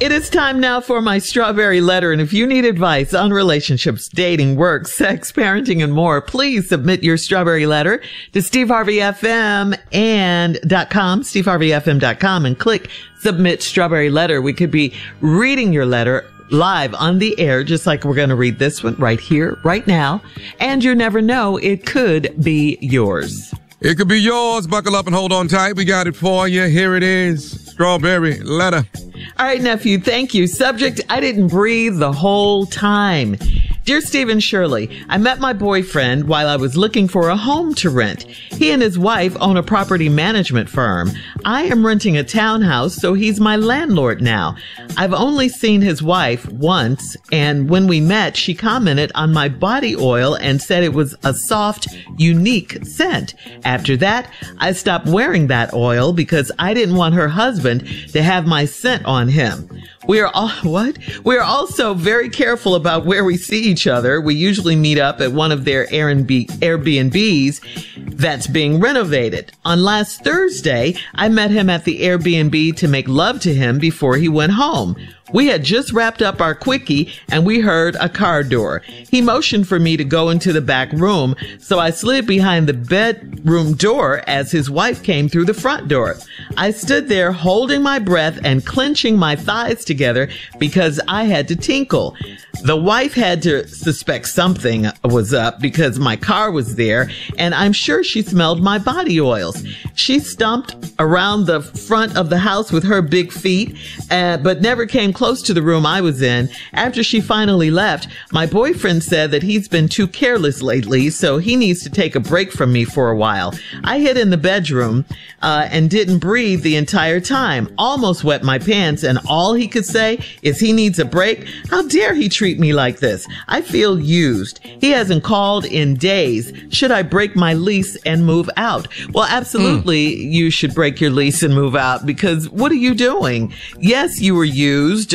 It is time now for my strawberry letter. And if you need advice on relationships, dating, work, sex, parenting, and more, please submit your strawberry letter to SteveHarveyFM and .com, SteveHarveyFM.com, and click submit strawberry letter. We could be reading your letter live on the air, just like we're going to read this one right here, right now. And you never know, it could be yours. It could be yours. Buckle up and hold on tight. We got it for you. Here it is. Strawberry letter. All right, nephew, thank you. Subject, I didn't breathe the whole time. Dear Steve and Shirley, I met my boyfriend while I was looking for a home to rent. He and his wife own a property management firm. I am renting a townhouse, so he's my landlord now. I've only seen his wife once, and when we met, she commented on my body oil and said it was a soft, unique scent. After that, I stopped wearing that oil because I didn't want her husband to have my scent on him. We are also very careful about where we see each other. We usually meet up at one of their Airbnbs that's being renovated. On last Thursday, I met him at the Airbnb to make love to him before he went home. We had just wrapped up our quickie and we heard a car door. He motioned for me to go into the back room, so I slid behind the bedroom door as his wife came through the front door. I stood there holding my breath and clenching my thighs together because I had to tinkle. The wife had to suspect something was up because my car was there, and I'm sure she smelled my body oils. She stomped around the front of the house with her big feet, but never came close to the room I was in. After she finally left, my boyfriend said that he's been too careless lately, so he needs to take a break from me for a while. I hid in the bedroom and didn't breathe the entire time. Almost wet my pants, and all he could say is he needs a break. How dare he treat me like this? I feel used. He hasn't called in days. Should I break my lease and move out? Well, absolutely, you should break your lease and move out, because what are you doing? Yes, you were used.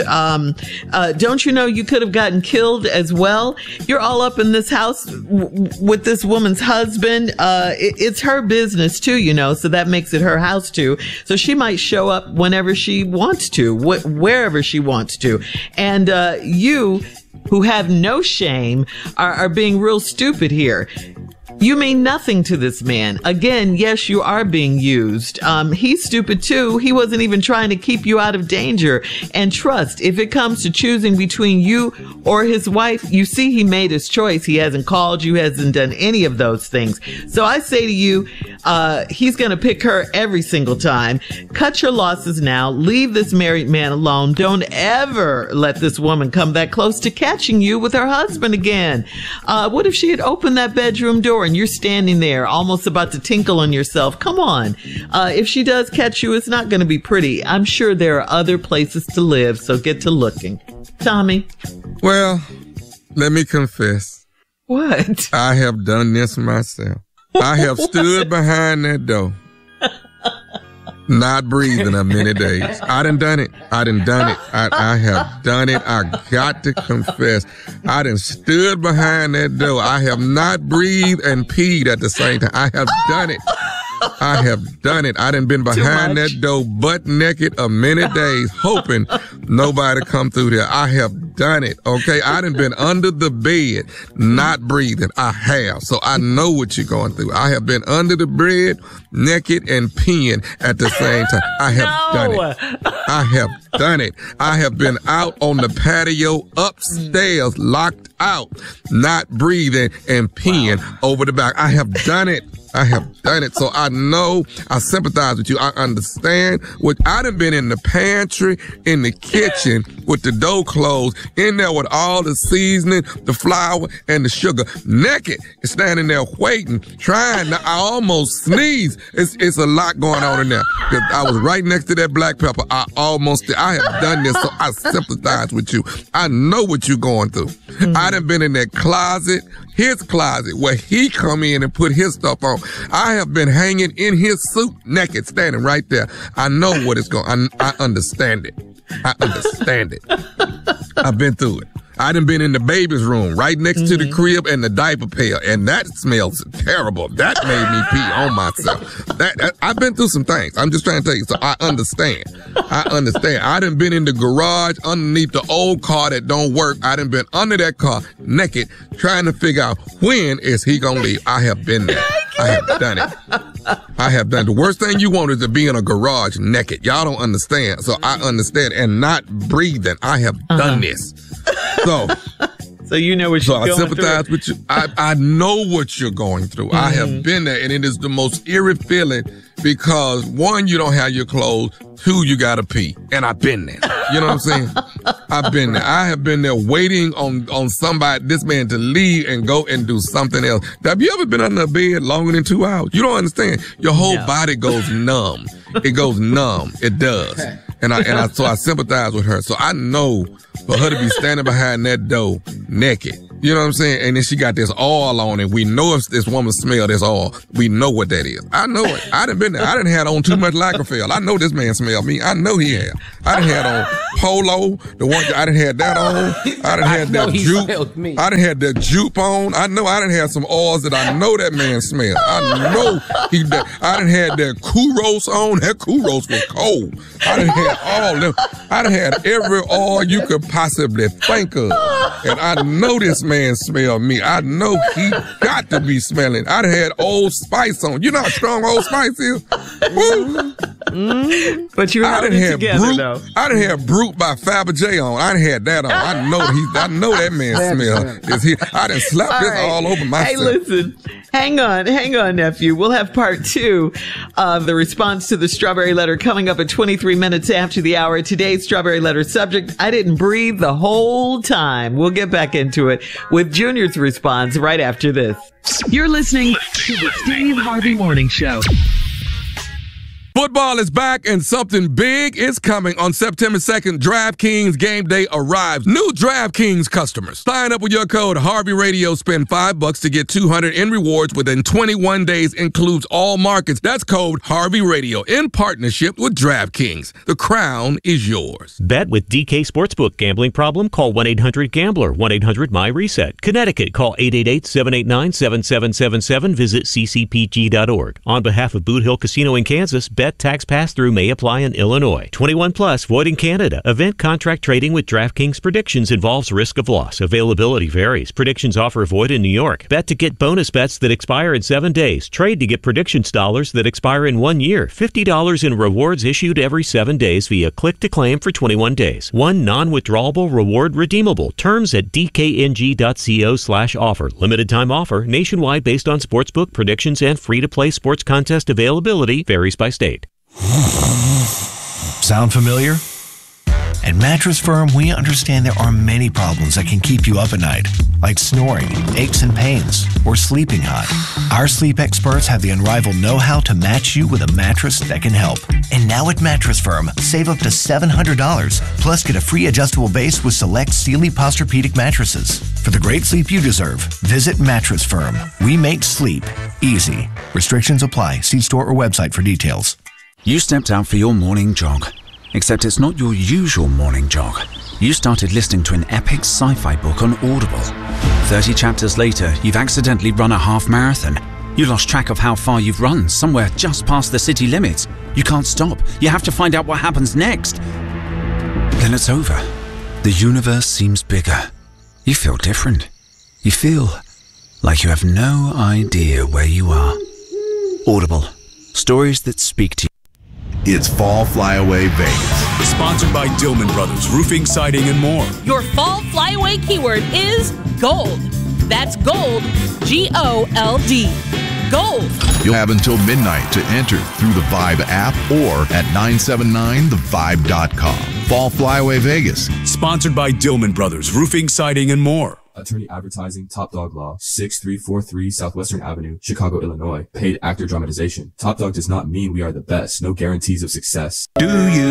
Don't you know you could have gotten killed as well? You're all up in this house with this woman's husband. It's her business too, you know, so that makes it her house too. So she might show up whenever she wants to, wherever she wants to. And you, who have no shame, are being real stupid here. You mean nothing to this man. Again, yes, you are being used. He's stupid too. He wasn't even trying to keep you out of danger. And trust, if it comes to choosing between you or his wife, you see he made his choice. He hasn't called you, hasn't done any of those things. So I say to you, he's going to pick her every single time. Cut your losses now. Leave this married man alone. Don't ever let this woman come that close to catching you with her husband again. What if she had opened that bedroom door and you're standing there almost about to tinkle on yourself? Come on. If she does catch you, it's not going to be pretty. I'm sure there are other places to live, so get to looking. Tommy? Well, let me confess. What? I have done this myself. I have stood behind that door, not breathing a many days. I done it. I have done it. I got to confess. I done stood behind that door. I have not breathed and peed at the same time. I have done it. I have done it. I done been behind that door butt naked a many days, hoping nobody come through there. I have done it, okay? I done been under the bed, not breathing. I have. So I know what you're going through. I have been under the bed, naked and peeing at the same time. I have done it. I have done it. I have been out on the patio upstairs, locked out, not breathing and peeing over the back. I have done it. I have done it. So I know, I sympathize with you. I understand. I done been in the pantry, in the kitchen with the door closed, in there with all the seasoning, the flour, and the sugar, naked, standing there waiting, trying to, I almost sneezed. It's a lot going on in there. I was right next to that black pepper. I have done this, so I sympathize with you. I know what you're going through. I done been in that closet, his closet, where he come in and put his stuff on. I have been hanging in his suit, naked, standing right there. I know what it's going. I understand it. I understand it. I've been through it. I done been in the baby's room right next to the crib and the diaper pail, and that smells terrible. That made me pee on myself. I've been through some things. I'm just trying to tell you, so I understand. I done been in the garage underneath the old car that don't work. I done been under that car naked trying to figure out when is he gonna leave. I have been there. I have done it. I have done it. The worst thing you want is to be in a garage naked. Y'all don't understand. So I understand. And not breathing. I have done this. So you know what you're going through. So I sympathize with you. I know what you're going through. I have been there, and it is the most eerie feeling because, one, you don't have your clothes. Two, you gotta pee. And I've been there. You know what I'm saying? I've been there. I have been there waiting on somebody, this man, to leave and go and do something else. Have you ever been under a bed longer than 2 hours? You don't understand. Your whole body goes numb. It goes numb. It does. So I sympathize with her. So I know for her to be standing behind that door naked, you know what I'm saying? And then she got this oil on it. We know if this woman smell this oil, we know what that is. I know it. I done been there. I done had on too much Lagerfeld. I know this man smell me. I know he had. I done had on Polo, the one I done had that on. I done had that jupe. I done had that jupe on. I know I done had some oils that I know that man smell. I know I done had that Kuros on. That Kuros was cold. I done had all them. I done had every oil you could possibly think of. And I know this man smell me. I know he got to be smelling. I done had Old Spice on. You know how strong Old Spice is? Woo! But you held it together, Brute, though. I done had Brute by Fabergé on. I done had that on. I know that man smell. I done slapped this all over myself. Hey, listen. Hang on, nephew. We'll have part 2 of the response to the Strawberry Letter coming up at 23 minutes after the hour. Today's Strawberry Letter subject, I didn't breathe the whole time. We'll get back into it with Junior's response right after this. You're listening to the Steve Harvey Morning Show. Football is back and something big is coming. On September 2nd, DraftKings Game Day arrives. New DraftKings customers. Sign up with your code Harvey Radio. Spend $5 to get $200 in rewards within 21 days. Includes all markets. That's code Harvey Radio in partnership with DraftKings. The crown is yours. Bet with DK Sportsbook. Gambling problem? Call 1-800-GAMBLER. 1-800-MY-RESET. Connecticut. Call 888-789-7777. Visit ccpg.org. On behalf of Boot Hill Casino in Kansas, bet tax pass-through may apply in Illinois. 21 plus, void in Canada. Event contract trading with DraftKings Predictions involves risk of loss. Availability varies. Predictions offer void in New York. Bet to get bonus bets that expire in 7 days. Trade to get predictions dollars that expire in 1 year. $50 in rewards issued every 7 days via click to claim for 21 days. One non-withdrawable reward redeemable. Terms at dkng.co/offer. Limited time offer. Nationwide based on sportsbook predictions and free-to-play sports contest availability varies by state. Sound familiar? At Mattress Firm, we understand there are many problems that can keep you up at night, like snoring, aches and pains, or sleeping hot. Our sleep experts have the unrivaled know-how to match you with a mattress that can help. And now at Mattress Firm, save up to $700, plus get a free adjustable base with select Sealy Posturepedic mattresses. For the great sleep you deserve, visit Mattress Firm. We make sleep easy. Restrictions apply. See store or website for details. You stepped out for your morning jog, except it's not your usual morning jog. You started listening to an epic sci-fi book on Audible. 30 chapters later, you've accidentally run a half marathon. You lost track of how far you've run, somewhere just past the city limits. You can't stop. You have to find out what happens next. Then it's over. The universe seems bigger. You feel different. You feel like you have no idea where you are. Audible. Stories that speak to you. It's Fall Flyaway Vegas. Sponsored by Dillman Brothers, roofing, siding, and more. Your fall flyaway keyword is gold. That's gold, G-O-L-D. Gold. You'll have until midnight to enter through the Vibe app or at 979thevibe.com. Fall Flyaway Vegas. Sponsored by Dillman Brothers, roofing, siding, and more. Attorney Advertising, Top Dog Law, 6343 Southwestern Avenue, Chicago, Illinois. Paid actor dramatization. Top Dog does not mean we are the best. No guarantees of success. Do you?